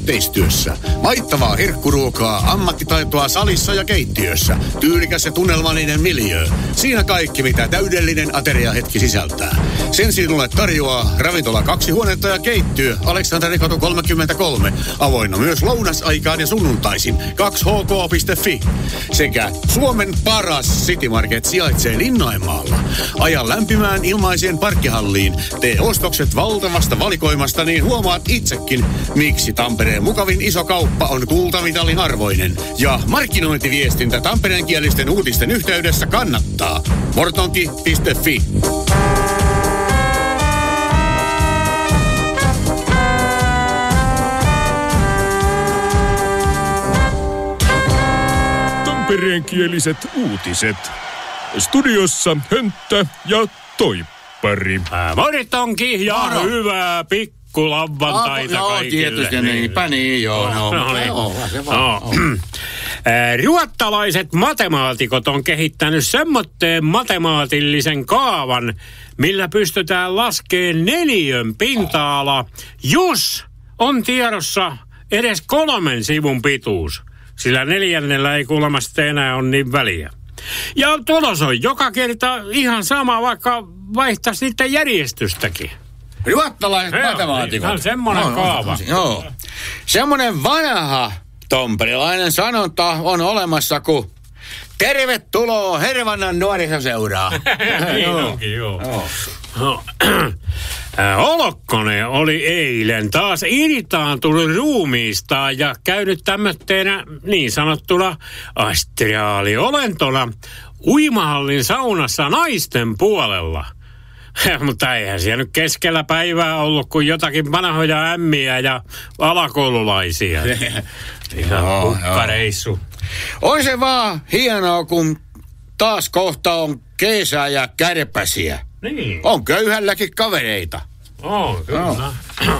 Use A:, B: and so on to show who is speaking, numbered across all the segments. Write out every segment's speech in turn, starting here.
A: yhteistyössä. Maittavaa herkkuruokaa, ammattitaitoa salissa ja keittiössä. Tyylikäs ja tunnelmallinen miljöö. Siinä kaikki, mitä täydellinen ateriahetki sisältää. Sen sinulle tarjoaa ravintola 2 huonetta ja keittiö Aleksanterikatu 33. Avoinna myös lounasaikaan ja sunnuntaisin 2hk.fi. Sekä Suomen paras City Market sijaitsee Linnainmaalla. Aja lämpimään ilmaiseen parkkihalliin. Tee ostokset valtavasta valikoimasta, niin huomaat itsekin, miksi Tampereen mukavin iso kauppa on kultamitalin arvoinen. Ja markkinointiviestintä tampereenkielisten uutisten yhteydessä kannattaa. Mortonki.fi.
B: Tampereenkieliset uutiset. Studiossa Hönttä ja Toippari.
C: Mortonki ja hyvää pikkulavvantaita kaikille.
D: Joo, tietysti niinpä niin, joo.
C: Ruottalaiset matemaatikot on kehittänyt semmoitteen matemaatillisen kaavan, millä pystytään laskemaan neliön pinta-ala, jos on tiedossa edes 3 sivun pituus. Sillä 4 ei kuulemma enää ole niin väliä. Ja tulos on joka kerta ihan sama, vaikka vaihtaisi niiden järjestystäkin.
D: Ruottalaiset matemaatikot.
C: Ihan semmoinen kaava.
D: Joo. Semmoinen vanha tomperilainen sanonta on olemassa, kun tervetuloa Hervannan nuorisoseuraa.
C: Niin onkin, joo. Olokkonen oli eilen taas irtaantunut ruumiistaan ja käynyt tämmötteenä niin sanottuna astriaaliolentona uimahallin saunassa naisten puolella. Mutta eihän siellä nyt keskellä päivää ollut kuin jotakin vanhoja ämmiä ja alakoululaisia. Ihan hukkareissu.
D: On se vaan hienoa, kun taas kohta on kesää ja kärpäsiä.
C: Niin.
D: On köyhälläkin kavereita.
C: Kyllä.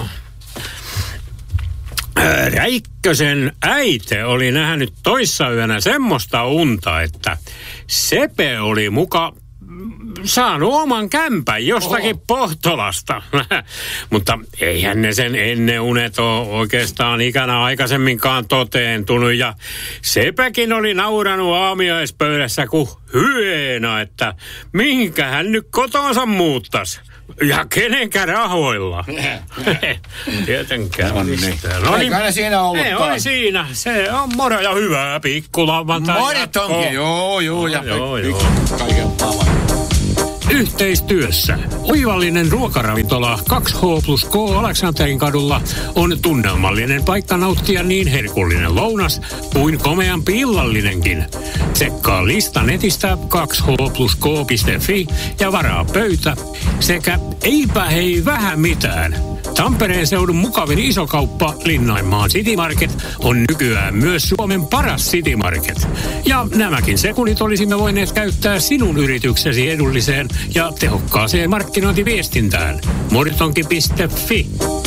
C: Räikkösen äite oli nähnyt toissayönä semmoista unta, että Sepe oli muka saanut oman kämpän jostakin Pohtolasta. Mutta eihän ne sen ennen unet ole oikeastaan ikänä aikaisemminkaan toteentunut. Ja Sepäkin oli nauranut aamiaispöydässä kuin hyena, että mihinkä hän nyt kotonsa muuttaisi. Ja kenenkä rahoilla? Tietenkään.
D: No niin. Eikä ne siinä ollutkaan.
C: Ne oli siinä. Se on moro ja hyvää pikkulauantai.
D: Monet onkin. Joo. Kaiken maailman.
C: Yhteistyössä oivallinen ruokaravintola 2H+K Aleksanterin kadulla on tunnelmallinen paikka nauttia niin herkullinen lounas kuin komeampi illallinenkin. Tsekkaa lista netistä 2h+k.fi ja varaa pöytä sekä eipä hei vähän mitään. Tampereen seudun mukavin isokauppa Linnainmaan City Market on nykyään myös Suomen paras City Market. Ja nämäkin sekunnit olisimme voineet käyttää sinun yrityksesi edulliseen ja tehokkaaseen markkinointiviestintään. Mortonki.fi